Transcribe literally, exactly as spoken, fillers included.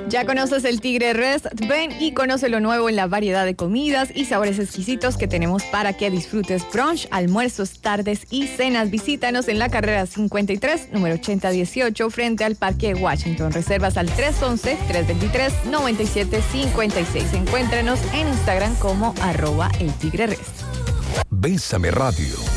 Ya conoces el Tigre Rest, ven y conoce lo nuevo en la variedad de comidas y sabores exquisitos que tenemos para que disfrutes brunch, almuerzos, tardes y cenas. Visítanos en la carrera cincuenta y tres, número ochenta dieciocho, frente al Parque Washington. Reservas al tres once, tres veintitrés, noventa y siete cincuenta y seis. Encuéntranos en Instagram como arroba el Tigre Rest. Bésame Radio.